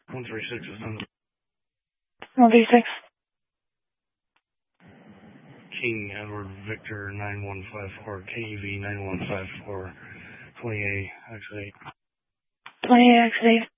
136 is on 136. King Edward Victor 9154, KEV 9154, 28 X8. 28 X8.